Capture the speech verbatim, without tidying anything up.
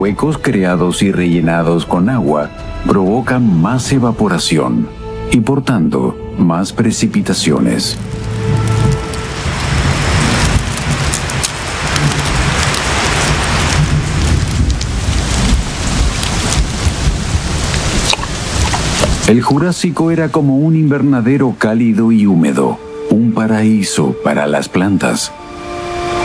Huecos creados y rellenados con agua provocan más evaporación y por tanto más precipitaciones. El Jurásico era como un invernadero cálido y húmedo, un paraíso para las plantas.